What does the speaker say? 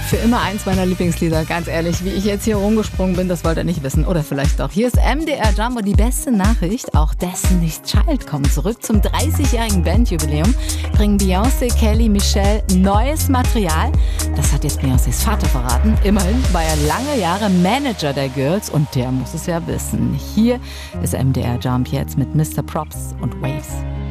Für immer eins meiner Lieblingslieder, ganz ehrlich. Wie ich jetzt hier rumgesprungen bin, das wollt ihr nicht wissen. Oder vielleicht doch. Hier ist MDR Jumbo, die beste Nachricht. Auch Destiny's Child kommt zurück. Zum 30-jährigen Bandjubiläum bringen Beyoncé, Kelly, Michelle neues Material. Das hat jetzt Beyoncés Vater verraten. Immerhin war er lange Jahre Manager der Girls und der muss es ja wissen. Hier ist MDR Jump jetzt mit Mr. Props und Waves.